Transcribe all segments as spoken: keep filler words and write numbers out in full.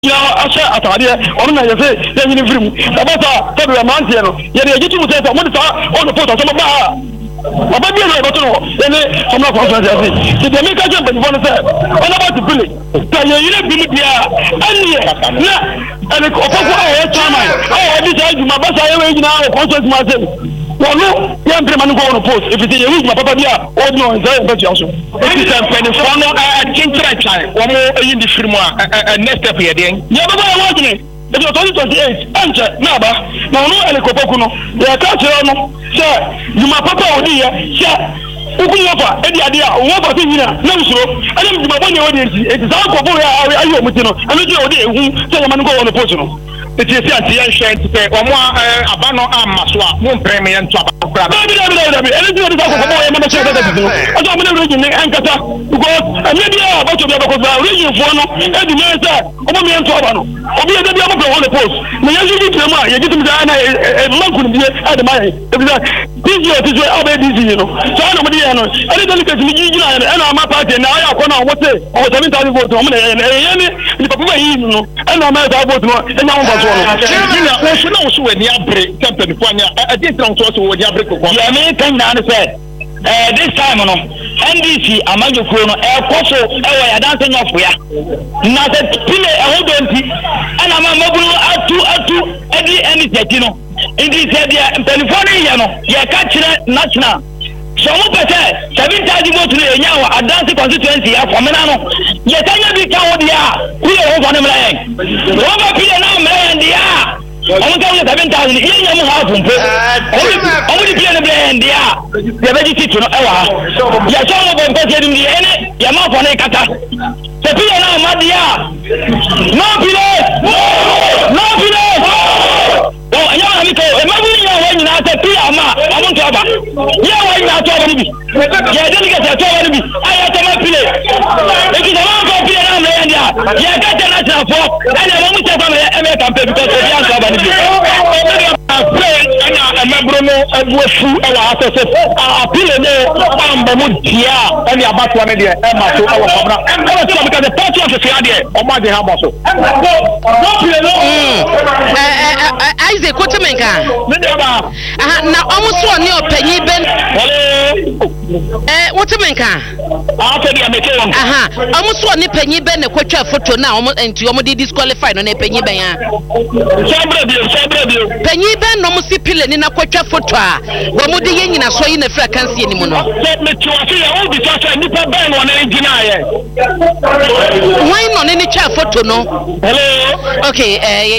ya asha atade onu na yese ya nyini firim abata tabi ya mantie no ye de yitu mutse so mo de sa onu photo so mo ba baba bi na bato no ene so mo ko so ya se ti de me ka je ben fon se ona ba ti pile ta ye yire bi mi dia ani na ene ko ko e chama e di sa juma ba sa ye we nyina o ko so ma se wonu ya mpre manu ko ono post if it ye ma papa bia o no nza e beti aso it is a penifo no a kintra try wo mo eyi ndi firmu a next step ye den ye baba ya wajine e do twenty twenty-eight anje na ba na onu elikopoku no ye ka kire no se juma papa odi ye se ukunya fa edi ade a wo fa ti nyina na usuro ade juma bonye odi enti e za ko bo ya ayi o muti no anu je odi ehu se manu ko ono post no eti esi anti yan hwent pe omo abano amaso a mo mprem ye nto abakra na bi bi bi eni ti odi ko ko ye ma che da da ojo mo na region enkata because emi dia ba to bi abako ba region fo no edi me se omo me nto abano obi e bi abako on the post me yan ji ti ma ye ji ti da na e manku ni ade ma ye ebi da tiji o tiji o be tiji no so na mo dia no eni delicate ni ji na e na ma party na aya ko na o wote o seven thousand votes o mo na ye ye ni papa ba yi no e na ma za vote no e nya won Nina, what's no so when you break temple for you? I didn't know so when you break. The American man said, this time, no, N D C, among your chrono, air coso, I dancing off here. Not a pin, a hold on, and I'm a mobile out to out to any any setino. In this area, California, no, you catch it national. So what better? Seven thousand votes to now, a dancing constituency of Fomenano. Yet I never count the air. We are over the land. Over P and M and the air. I'm going to seven thousand. You know how to put only P and M and the air. The vegetable to our. Yes, all of them getting the end. Yamma for a kata. The P and M and the air. No pilot. No pilot. Oh, I am a when you not a Piama, I want to have yeah, why not to be? Yeah, then you get a to be. I have to make it. It is a long copy and I'm laying there. Yeah, get the national folk, and I want to have a American paper because they are so a member of the food and our associate. I appeal on the Mutia and the Abat one idea, Emma to our Fabra. And because the party of the Fiadia, or my dear Habaso. Isaac, what to make? Now, almost one year penny ben. Eh, what to make? Aha, almost one penny ben, a quarter photo now, and you already disqualified on a penny ben. Penny ben, almost a pillar in a quarter photo. One more day in a soy in a frequency anymore. Let me to all the first I need to ban one engineer. Why not any child photo? No, hello. Okay,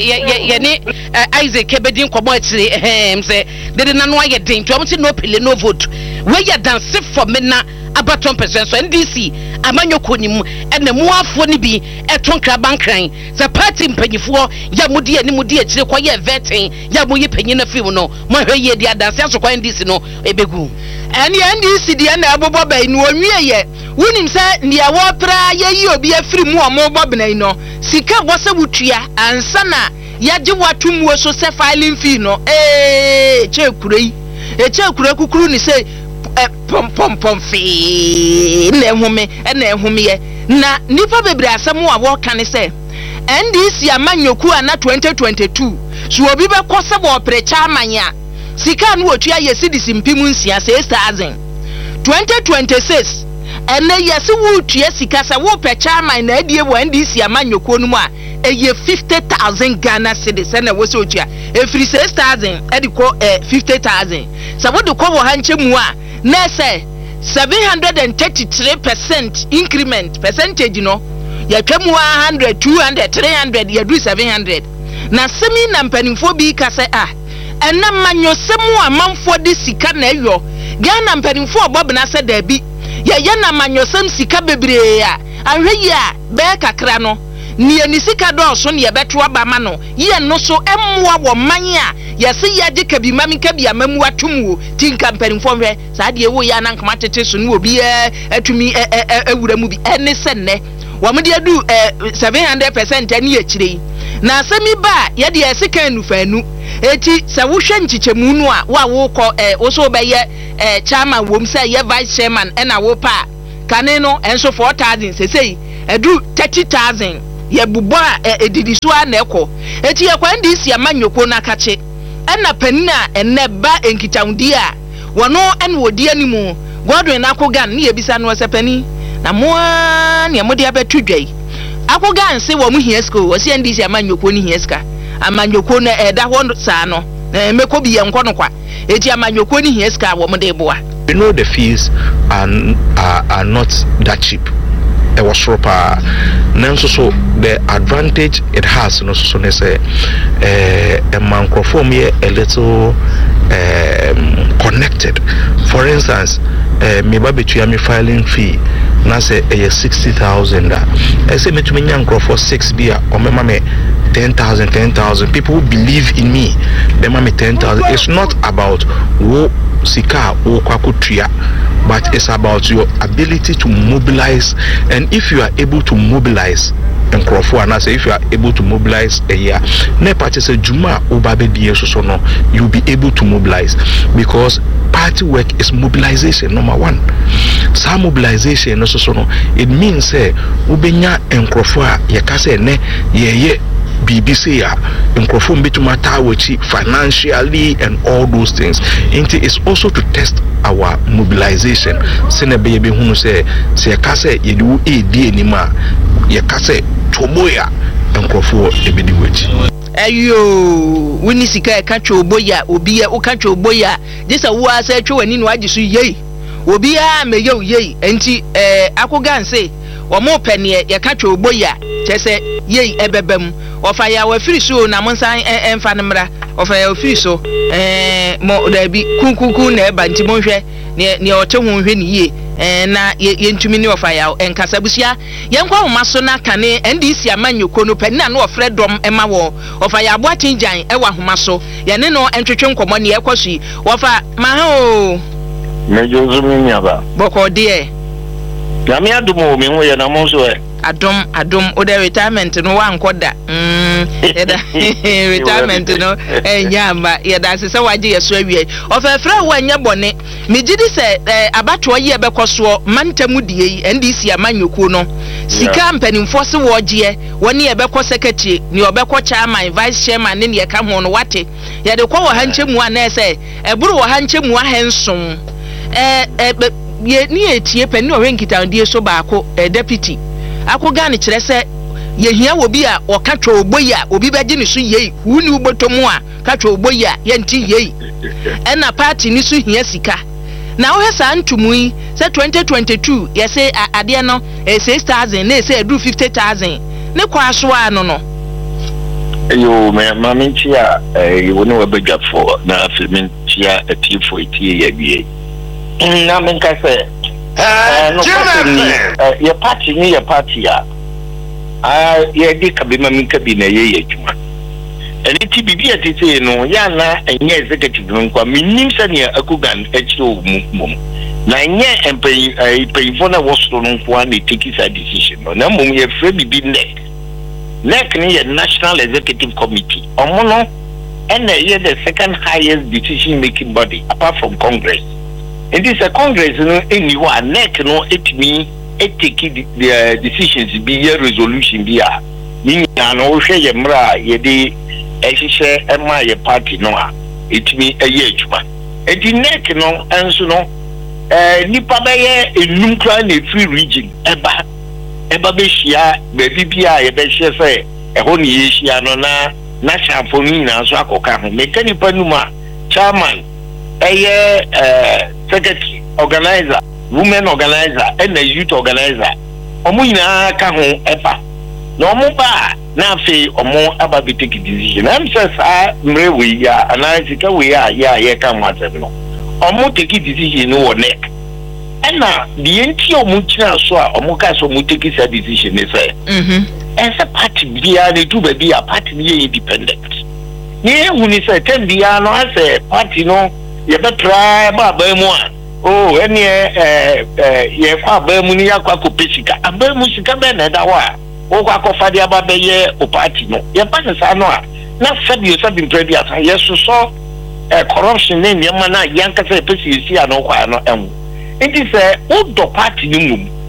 uh, Isaac Kebedin Commodity, him say, they didn't know your thing to almost no pill, no vote. Where you dance for Mena about ten percent, so N D C, Amanyo Kunim, and the more funny be a tonka bankring. The party in penny for Yamudi and Mudi, quiet vetting, Yamuyi penny few no, my way, the other dance of N D C no, a begu. And the N D C, the end of Boba in one year yet. Winning said, near water, ye be a free more more Bobino. Sika was a wutria and Sana. Yaji watu mwo so se filing fee no eh che kurei e che kure kukuru ni say pom pom pom fee na ehome na ehome ye na nipa bebre asem a wo kan say N D C amanyoku ana twenty twenty-two so obi be kose bo precha amanya sika no otua ye sidisi mpimu nsia six thousand twenty twenty-six ene yesi wo tua sika sa wo precha amanya na adie wo N D C amanyoku no mu a eye fifty thousand Ghana cedis and was otua every six thousand e dey call fifty thousand so what do call hanche mu a na say seven hundred thirty-three percent increment percentage no ya twam one hundred two hundred three hundred ya do seven hundred na semi na mpanimfo bi ka say ah ena manyosemu amanfo de sika na eyo Ghana mpanimfo obob na say da bi ya ya na manyosem sika bebre a ahwe ya be kakra no ni anisika do so ne beto abama no ye no so emmoa wo man a yese ye age kabi mami kabi amamu atumwo tinka mpanimfo hwe sa de wo ya na nkama tete so no obi atumi awura mu bi ene senne wo me de adu seven hundred percent ani akire na asemi ba ye de esika nufanu eti se wo hwe nchichemu nu a wa wo kọ wo so be ye chairman wo mse ye vice chairman e na wo pa kane no enso four thousand sesei edu thirty thousand ye bubo a edidi so a na ekọ eti ye kwa ndi si amanyoko na kache ena panina enne ba enkitawudi a wono en wodi animu Godwin na akogan ne ye bisa no sepani na mo ne amode abetudwai akogan se wo mu hiesko wo se ndi si amanyoko ni hieska amanyoko na eda ho sa no meko bi ye nko no kwa eti amanyoko ni hieska wo mo de boa. You know the fees are are, are not that cheap. It was proper. Now so the advantage it has no so say a microphone here a little um, connected. For instance, uh, me baby to me filing fee na say a sixty thousand. I say me to me for six beer or me mama ten thousand, ten thousand. People who believe in me, they mama ten thousand. It's not about who sika or kwakutria, but it's about your ability to mobilize. And if you are able to mobilize and Crawford, and I say if you are able to mobilize a year, ne party say Juma Ubabe so no, you'll be able to mobilize because party work is mobilization number one. Some mobilization so so no, it means say ubenya and Crawford yakase ne ye ye B B C ya microphone betuma tawachi financially and all those things. It is also to test our mobilization. Sene baby hunu say se yakase yedu e di anima yakase toboya microphone ebedi wechi. Ayo wini sika e kacho oboya obi e o kacho oboya jesa wo asa atwa wani no agisu yei obi a me ye yei enti eh akoganse wo mo pene ye kacho oboya chese yei ebebem ofa ya wa firi so na monsan emfa nemra ofa ya firi so eh mo da bi kunkunku na eba nti monhwe ne ne ote ho hwe ne yie eh na ye ntumi ne ofa ya enkasa busia ye nkwa homa so na kane N D C amanyoko no pani na no ofre dom ema wo ofa ya aboatin jan e wa homa so ye ne no entwetwe nkomo ne ekwasu ofa ma ha o mejo zumi nyaba boko de ya mi adumo mi ho ye na mo so e adom adom o de retirement no wa nkoda mm eda retirement no enyamba yeda se waje yeso awie ofefra wa nya bone megidi se abato ye bekoso mantamu die yi N D C amanyoko no sika mpanimfo se woje woni ye beko secretary ni obeko chairman vice chairman ne ye ka ho no wate ye de kwa wa hanchemu ana se eburu wa hanchemu ahenson eh ye ni etie pani o wenkita die so baako deputy akoga ne kire se ye hia wo bi a o ka twa oboya obi beje ne so yei huni ubotomu a ka twa oboya ye nti yei ena party ni so hia sika na wo hesa ntumu yi se twenty twenty-two ye se ade no six thousand na se adu fifty thousand ne kwa so ano no yo me mami chia eh wo ne wabadwa for na filmin chia atifo etie ye bie na men ka se eh no eh your party ni your party ya ah ye di kabima min kabi na ye ye juma eni ti bibi atete no ya na enye executive no kwa minim sane akugan echo mum na enye empai empai na wosoro no kwa na take that decision no na mum ye free bibi nek nek ni ye national executive committee omo no and ye the second highest decision making body apart from Congress. It is a Congress no anyone nek no it me it take the decisions be a resolution be a ni na no hwe ye mra ye de ehihye ema ye party no a it me a ye adwuma edi nek no enso no eh nipa be ye enum kra na free region eba eba be hia be bibia ye be hye se eho ne ye hia no na na chamfo ni na so akoka ho mekani panuma chairman eye eh secretary organizer women organizer and the youth organizer omo nyina ka ho epa na omo ba na fe omo aba be take decision am say sa mre we ya anansi ka we ya ya ye ka mo atem no omo take decision no wo neck ena the enti omo kira so a omo ka so omo take sa decision ne say mhm esa party bia ne tu ba bia party ne independent ni huni say ten bia no ase party no ye betra ba ba mu a oh eni eh eh ye kwa ba mu ni yakwa ko pesika aba mu sika be na da wa o kwa ko fadi aba be ye o party no ye pa sa no a na sabi o sabi predi asa ye so so eh corruption ne ne ma na yanka se pesi si ano kwa no em it is eh o do party ni mu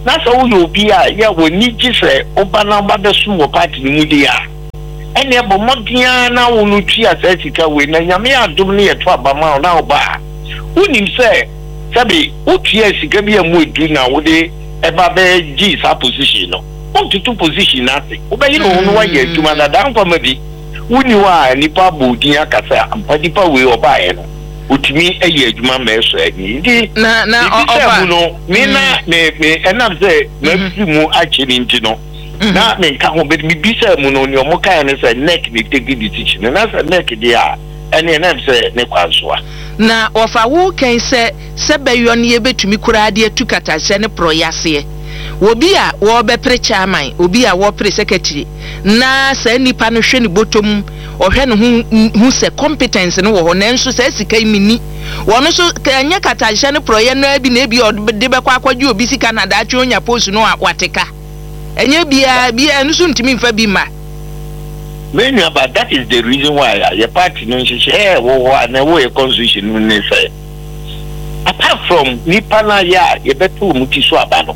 na so wo yo bi a ya woni gise oba na ba be sum wo party ni mu dia ene bo modia na wo no twi asa sika we na nyame adom ne yeto abama na oba unim se sabi utwi sika bi amu edu na wo de eba be gi sa position no on tutu position na se oba yi no no wa ye aduma na dan kwa mabi uni wa nipa bodin akasa ampadi pa we oba ye no utimi eye aduma meso ani ndi na na oba no me na me me enam se me fi mu achiri ndi no na me nka ho be mi bisa mu no ni omo kan ne se neck ni take decision na se neck dia ene enam se ne kwansoa na ofa wo kan se se beyo ne yebetumi kurade atukata se ne proyase obi a wo be pre chairman obi a wo pre secretary na se nipa no hwe ne botom ohwe ne hu hu se competence no wo ho na nso se sika imini wono so kanya katashe ne proye no abi na bi de be kwa akwaje obi sika na da atwe onya post no wateka enye bia bia nso ntimi mfa bi ma many about that is the reason why your party no share wo na wo e constitution no ne say apart from nipa na ya ye beto mu ti so aba no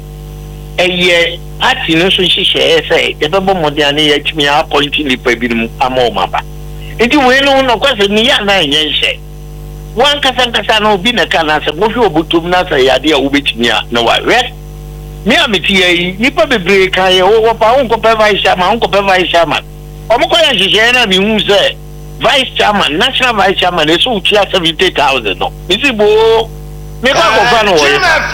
eye party no so share say ye bebo modiane ye timi appoint nipa bi mu amoma ba enti we no no kwase ni ya na enye nhye wan kasa kasa no bi na kana se wo fi obutum na say ya de a wo betimi a na wa re me amiti yi nipa bebre kan ye wo pa unko pe vice chairman unko pe vice chairman omko ya jije na mi hu se vice chairman national vice chairman eso utia seventy thousand no isi bo me ba ko fa no wo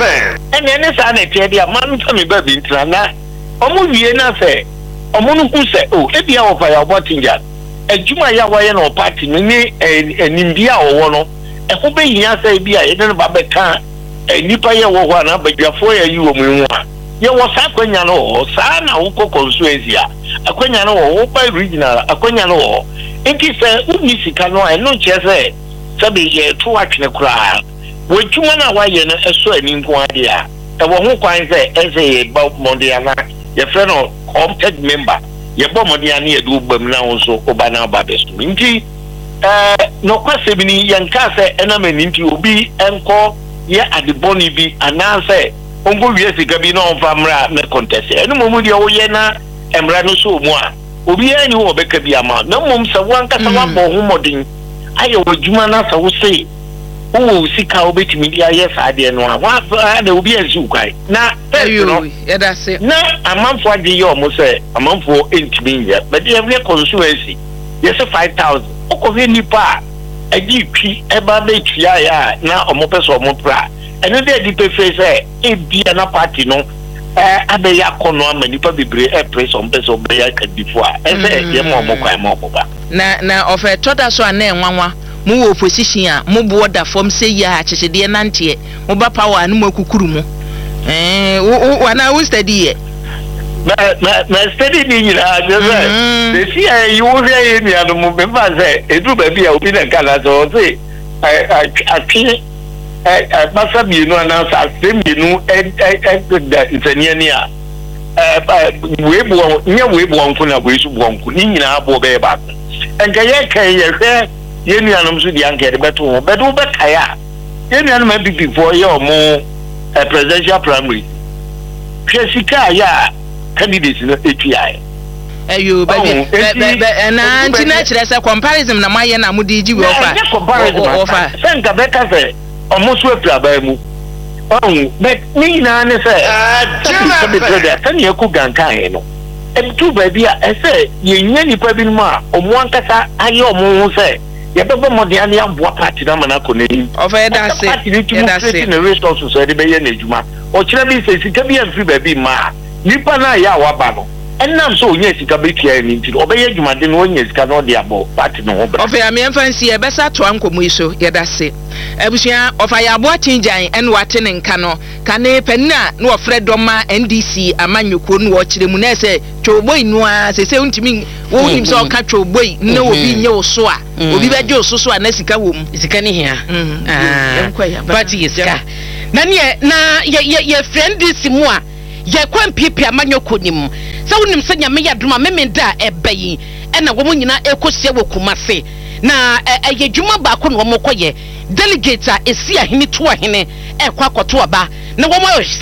ene ene sa na tie dia man fa me ba bi ntra na omo wie na se omo no hu se o e bia wo fa ya obotinja adwuma ya wa ye no party ni enimbia wo no e ho be hia se bia ye ne ba be kan nipa ye wo ho na badwafo ya yi wo mu hu a ye wo sa kwanya no sa na wo ko constituency a akwanya no wo ba regional akwanya no wo enti se uni sika no e no che se sabe ye to atwene kura wo twuma na wa ye no eso ani nko ade a e wo ho kwan se e se ye ba mondiana ye fre no competent member ye bo mondiana ye du bam na wo so oba na ba besto enti eh no kwase bi ni yanka se enama ni nti obi enko ye adiboni bi ananse ongo wie sika bi no famra me contest enu momu de wo ye na emra no so mu a obi ani wo beka bi ama na mom se wanka sa wa bo humodin aye wajuma na sa wo sei wo sika obetimi dia ye sa de no a wa na obi azu kwai na ayo ye da se na amanfo ade ye o mo se amanfo entimi ye but ye every constituency ye se five thousand okohwe nipa agi twi eba be twa ya na omo peso omo pra eno de di pefe se e bia na party no eh abe ya kono ama nipa bebre e press on peso be ya kadifo a e se ye mo omo kwa mo ba na na ofe toda so ana enwanwa mu wo opposition a mu bo da form se ya chechede nante mu ba power anu makukuru mu eh wo na wo study ye na na na study ni nyira je se si e yo re ni anu mu be ba se edu ba bia obi na kala so se a a eh basa bienu anansa semienu eh eh ntania ni a eh weebu nya weebu onko na weesu bonko ni nyina abo be ba enka ye kan ye hwe ye nuanom so di anka de beto ho bedo be kaya ye nuanom ma bibi for ye omo presidential primary kwesika ya candidates no etua ayo baby na antina kire se comparison na maye na mudi ji we ofa ofa senka be ka se omo so apra ba mu oh but ni na ne se ah be brother tan ye ku ganka he no e tu ba bia e se ye nya ni pa bi mu a omo ankasa aye omo hu se ye be bo modian ya bo party na mana ko ni ofa e da se e da se na resources so de be ye na ejuma o kire bi se sika bi amfri ba bi ma nipa na ya wa ba no enam so onye sika betia ni nti obeye adwumade no onye sika no de abo party no ho bra ofa me mfansi e besa to ankomo iso ye da se abusia ofa ya abo atinjan en wate ne nka no ka ne panina no ofre doma N D C amanyoko no wo kire mu na se twoboi no a se se untimi wo nim so ka twoboi na obi nye wo so a obi beje wo so so a na sika wo mu sika ne hia ah party sika na ne na ye ye friend this mu a ye kwan pipi amanyoko nim sa wonim se nyame ya duma memenda ebayi ena wo nyina ekosie wo kumase na eye dwuma ba ko no mo koye delegate a esi ahene to ahene ekwa koto aba na wo mo se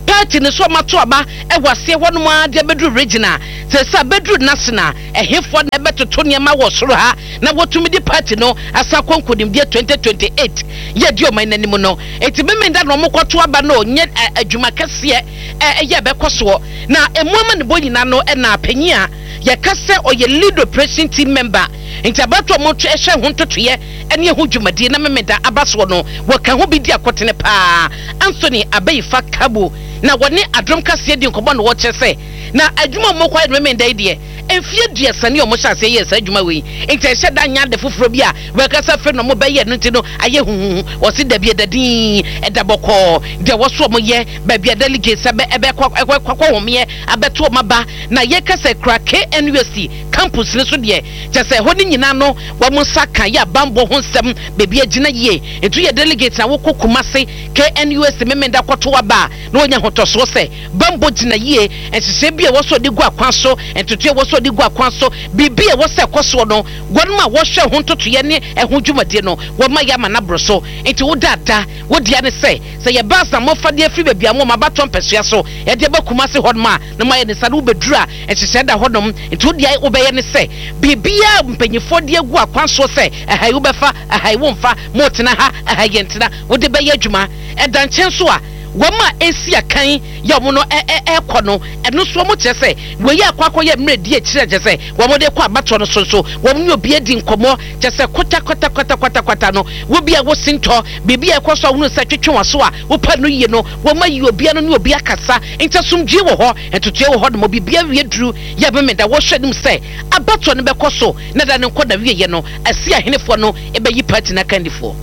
party ne so mato aba e wase ho no ma de bedru regional se sa bedru national e hefo na betoto ne ma wo soro ha na wotumi di party no asa konkodim de twenty twenty-eight ye di o man nanim no eti memenda no mokoto aba no nye adwuma kase e ye bekoso na emuama ne bonyina no e na apanyia ye kase oye lead operation team member intabato mo twa ehwe ho ntotoye ene ho dwumadi na memeda abaso no wo kan ho bidi akotene pa Anthony Abayifa Kabo na woni adrom kase di nkobo no wo chese na adwuma mo kwa memenda ide enfie duasa ne o mo hyase ye sa adwuma we enti ehye da nya de foforo bi a we kasa fe no mo ba ye no nti no aye huhu wo se da bi edadin edaboko de wo so mo ye ba bi delegate se be ebe kwa kwa ho me abeto maba na ye kasa kra K N U S T campus ne so de chese ho ni nyina no wo mo saka ya bambo ho nsem be bi agina ye etu ye delegate na wo kokumase K N U S T memenda kwato waba na onya hotoso se bambo gina ye ensese bi e wo so de gu akwan so entutu e wo so de gu akwan so bibi e wo se koso no wonma wo hwe ho ntoto ye ne e ho dwumade no wo ma ya manabro so enti wo dada wo dia ne se se ye basa mo fa de afri bebia mo ma baton pesua so ye de bakumase hodma na ma ye ne sadu bedura ensese da hodom enti wo dia wo be ye ne se bibia mpanyifo de gu akwan so se ehai wo befa ehai wo mfa mo tena ha ehai yentena wo de be ye adwuma e dan chen so a wama esi akan ya mo no e e kono eno so mo chese we ya kwakọ ya mredi e kire chese wo mo de kwa bato no so so wo mo obi edi nkomo chese kota kota kota kota kota no wo bia wo sinto bibia e kwaso wo sa twetwe waso a wo pa no yie no wo ma yi obi no ne obi akasa ntasumdwe wo ho entotue wo ho no bibia wie duru ya be meda wo hwedim se abato no be koso na da ne nkoda wie ye no asi ahenefo no e be yi party na kandifo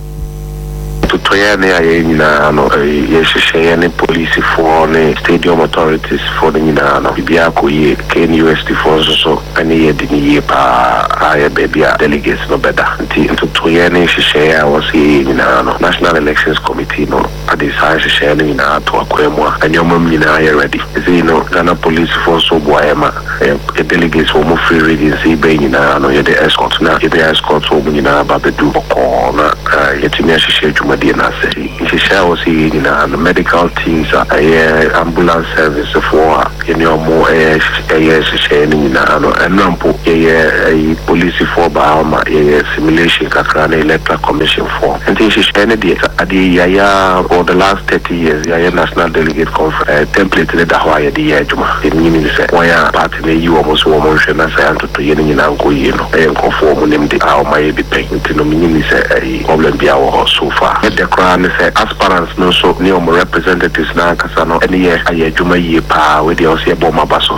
Toya ne aye nyina no ye hwehwe ne police for ne stadium authorities for the nyina no bibia ko ye K N U S T for so so ani ye di ye pa aye bebia delegates no beda nti to toya ne hwehwe a was ye nyina no National Elections Committee no ade sai hwehwe ne nyina to akwemu anyomam nyina ye ready zi no Ghana police for so boyema e delegates wo mo free regency be nyina no ye the escort na ye the escort wo nyina ba bedu ko na ye timia hwehwe dwuma the medical teams are uh, ambulance service for any more and rampo a police for Bahama a simulation kakrana electoral commission for and this is Kennedy at the Yaya for the last thirty years Yaya National Delegate Conference template the Hawaii the Yajuma it means why party you almost almost and I to to yen in Anko you know and conform them the how my be paying to no meaning is a problem be our so far. The crown is aspirants no so new representatives na kasano any year aye juma ye pa we dey ose boma baso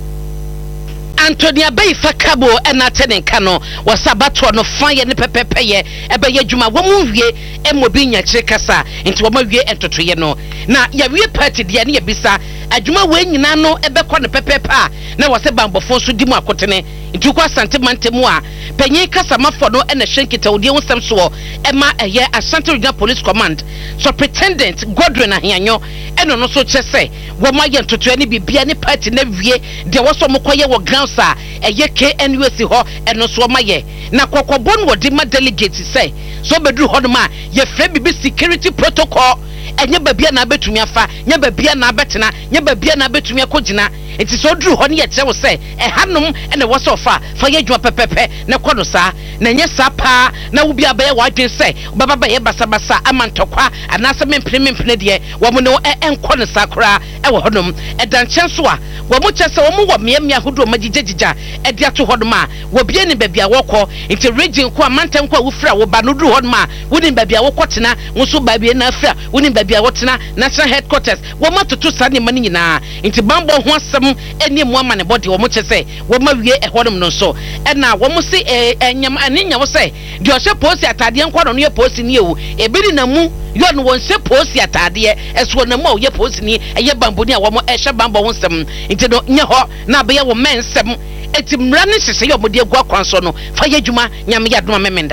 Anthony Abayifa Kabo ena tenenka no wasabato no fan ye ne pepepe ye ebe ye dwuma wo mu wie emobi nya kire kasa enti wo ma wie entotoye no na ya wie party de ne ye bisa adwuma we nyina no ebe kɔ ne pepepe a na wase bambofo so di mu akotene enti kwa santimante mu a panyin kasa mafo no ena hwenkita odi ensem so ema eye Ashanti Regional Police Command Superintendent Godwin Ahianyo eno no so kyese wo ma ye entotoye ne bibia ne party na wie de wo so mokoye wo ground sa eye K N U S T ho eno so ma ye na kokobon wo di ma delegate say so bedru ho ma ye frɛ bibi security protocol enye babia na betumi afa nya babia na betena nya babia na betumi akogina enti so dru ho ne ye kyerɛ wo sɛ ɛhanom ene wo so fa fa ye dwuma pepepe ne kɔ no sa na nye sa pa na wo bia ba ye wadwen sɛ baba ba ye basa basa amantokwa anase mempene mempene de wo mo no enkɔ no sa kora e wo honom ɛdan kyɛn so a wo mo kyɛ sɛ wo mo wo miamia hodo magigigija e de ato hodom a wo bia ne babia wo kɔ enti region ko amantan ko a wo fra wo ba no dru hodom a wo ne babia wo kɔtena wo so babia na fra wo ne babia wo tena national headquarters wo ma toto sa ne mani nyina enti bambo ho asɛm eni mu ama ne body wo mo kyɛ sɛ wo ma wie e hodom no so ɛna wo mo se enyam anenya wo sɛ de ɔhyɛ posi atade nkɔ no ye posi ne ewu ebiri na mu yo no won se posi atade ɛso na mu a ye posi ni ɛyɛ bambo ni a wo mo ɛhyɛ bambo ho nsɛm enti no nye hɔ na be ye wo men nsɛm eti mra ne hyehyɛ ye mo de egu akwan so no fa ye dwuma nyame ya doma memenda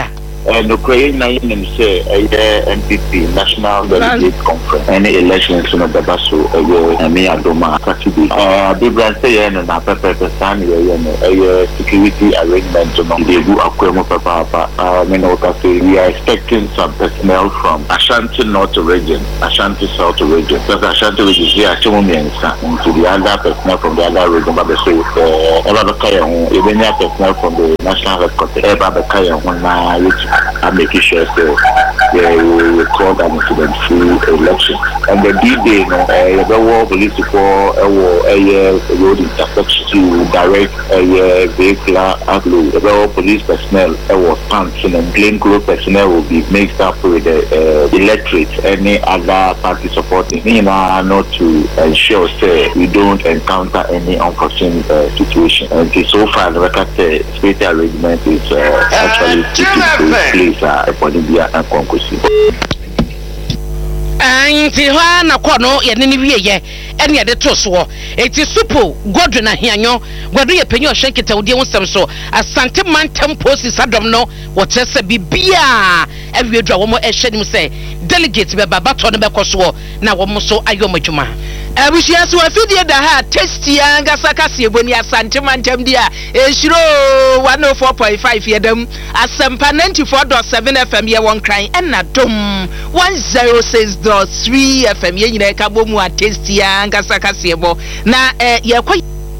and the Korean name say a N P P National Delegate Conference any elections in the Basu uh me adoma Saturday uh the brand say and na pepper san a security arrangement no they do akwemo papa uh me no say we are expecting some personnel from Ashanti North region, Ashanti South region. Because Ashanti region is here, to the other personnel from the other region, but they say, uh, even the personnel from the national headquarters, I'm making sure they will call an incident through election. And the D-Day, the war police for a road intersection to direct a vehicular outlook. The war police personnel was pants and plain clothes personnel will be mixed up with the uh, electorate, any other party supporting me now, not to ensure say we don't encounter any unforeseen uh, situation. And so far, the record uh, state arrangement is uh, actually taking place uh, for Libya and Concourse. Anti hwa na kono ye ne wie ye ene ye de to so eti supo godu na hianyo godu ye penyo hwenkita wodi wonsem so asante mantem posis adom no wo trese bibia awiedu a wo mo ehwe nim se delegate be baba to no be koso na wo mo so ayomadwuma abushia so afidie da ha testi anga sakase eboni asante mantem dia ehiro one oh four point five yedam asempa ninety-four point seven F M ye won kran ena dom one oh six point three F M ye nyina ka bomu atesti anga sakase ebo na eh ye kwa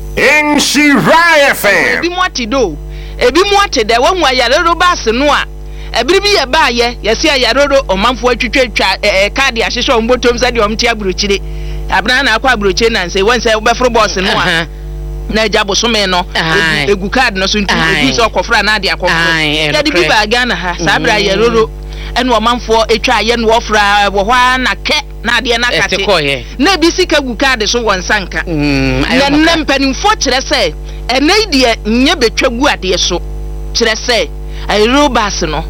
Nshira F M ebi mu atido ebi mu atede wanwa yarero baase no a ebiribi ye ba ye yesi yarero omanfo atwetwa eh card ahyehyɛ ombotom sɛ de omti aburokyire abran na akwa aburokyire na nse won sɛ wobɛfro boss no a na ja bosome no egu card no so ntu ebi sɛ okofra na ade akofra ya de bi ba Ghana ha sa abra yarero enu omanfo etwa ye no ofra wo hwa na ke na ade na kate na bi sika gu card so won sanka na nempanimfo kyerɛ sɛ enai de nye betwa gu ade so kyerɛ sɛ ayero bass no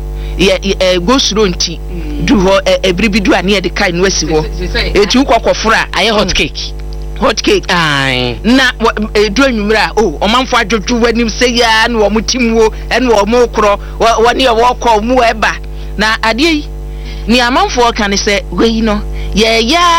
ye go suro nti du ho ebribidu ane de kai no asi ho eti ukokofra aye hot cake hot cake ai na edu anwumra o omanfo adwodwo wanim se ya na wo mutimwo ene wo mo kro woni wo kɔ mu eba na ade yi ni amanfo ka ne se weyi no ye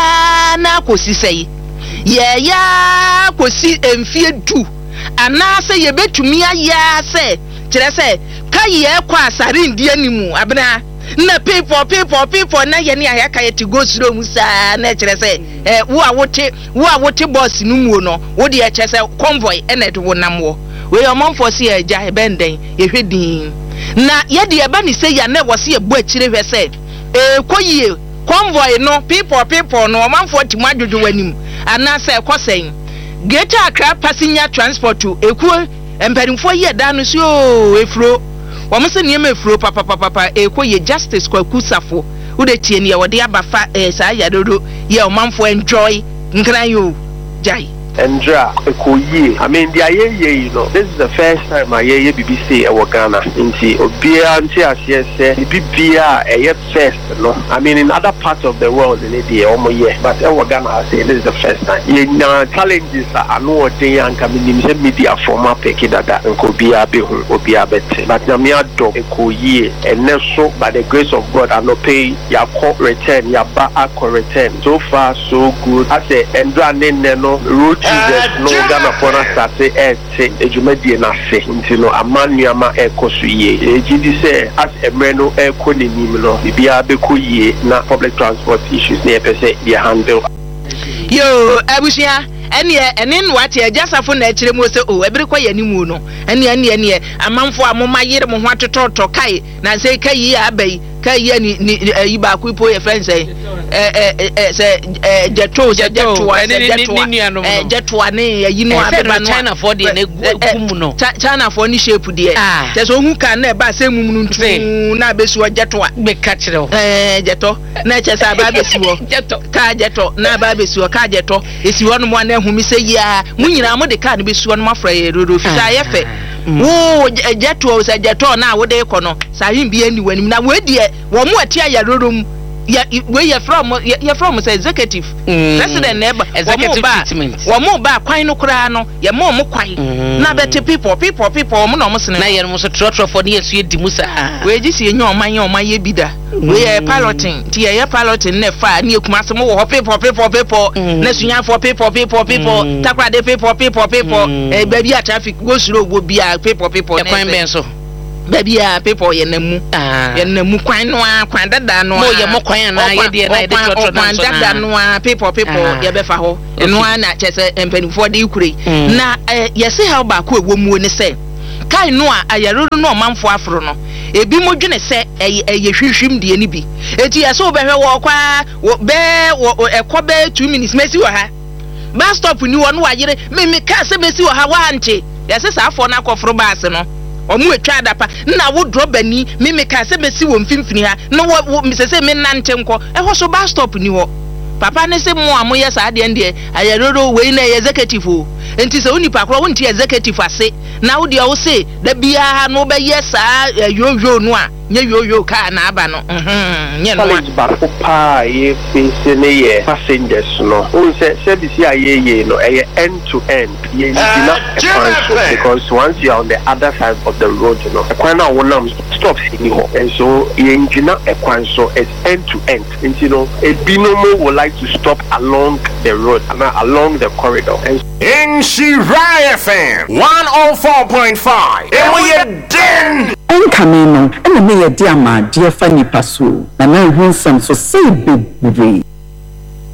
ya na kosi sei ye ya kosi emfie du ana se ye betumi aya se kire se kai ye kwa asare ndi animu abena na people people people na ye ne ayaka ye ti go suro mu sa na kire se eh wo a wote wo a wote boss nu mu no wo de ye kire se convoy ene de wonam wo we omonfo se ye ja ebenden ye hwedin na ye de ye ba ni se ya na wo se ye bo akire hwe se eh koyie convoy no people people no omonfo ti mu adwodo wanim ana se kosen Greater Accra passenger transport to eku emperimfo ye da no so efro wo mo se ne ma efro papa papa papa ekoye justice kwaku safo wo de tie ne ye wo de abafa eh sa ya dodo ye o manfo enjoy nkran yo jai Andra Ekoye. I mean, the aye you know, this is the first time I hear B B C ewo Ghana. Inti obia nti asiye se B B C a first no. I mean, in other parts of the world in the omo ye, but ewo Ghana I say this is the first time. Ye na challenges are no dey anka minim media format peki dada nko bia be hu obia bete. But na me ado Ekoye ene so by the grace of God I no pay ya call return ya ba akọ return. So far so good. I say Andra nene no road Jesus no Ghana for us start eh ejumadi na se nti no amanuama ekoso ye ejidi se as emreno ekonim no bibia bekoyie na public transport issues na epese ye handle yo abusia ene ene nwate agasafo na akire mu se o ebere kwa yanimu no ene ene ene amanfo amoma yire mo ho atototo kai na se kai ya abai kai ya ni yi ba ku ipo ye friends eh eh eh se jeto jeto eh jeto ne yi no abeba no China for de na gumu no China for ni shape de te so hu kan na ba se mum ntu na besu jeto be ka kire eh jeto na che sa ba besu jeto ka jeto na ba besu ka jeto esi wono mo na hu mi se ya mu nyina mo de ka na besu wono mafra ye rodo fisa ye fe wo jeto o se jeto na wo de ko no sa yin bi ani wani na wo die wo mu ati aya rorom ya we ya from ya from say executive president neighbor executive treatment wo mo ba kwan no kura no ya mo mo kwan na bete people people people mo no mo sene na ye mo so trotro for ne yesu edi musa we ji si enyo oman ye oman ye bida we ya piloting ti ya piloting na fa na ekuma se mo wo people people people na sunya for people people people takra de people people people e ba bi a traffic go suro go bi a people people e kwan ben so baby a people ye namu ye namu kwan no a kwan dada no mo ye mo kwan na ye de na de trotro na so dada no a people people ye be fa ho eno a na chese empanifo de ikure na ye se ha ba ko ewomu ne se kai no a ayaruru no manfo afro no ebi mo dwene se ye hwehwim de ni bi eti ye se obehwe wo kwa be ekọ be two minutes mesi wo ha bus stop ni wo no wayere me me ka se mesi wo ha wa anche ye se sa afọ na akọfro bus no omu etwa adapa na wo drop ani me me ka se mesi wo mfimfini ha no wo misese me nante nko e ho so bus stop ni wo papa ne se mo amoye sa de ende ayaroro we na executive o enti se onipa kro wo nti executive ase na wo de wo se da bia ha no be yesa yoyo no a nye yoyo ka na aba no mhm nye no college ba ko pa ye face ne ye passengers no o se service ya ye ye no e end to end ye dina because once you are on the other side of the road you know kwan na wonam stop ni ho and so ye dina e kwan so it's end to end and you know e binomo would like to stop along the road and along the corridor and in Shirai F M one oh four point five and we are den Enkameno, and the mayor Diama, dear Fanny Pasu, and I hear some so say big.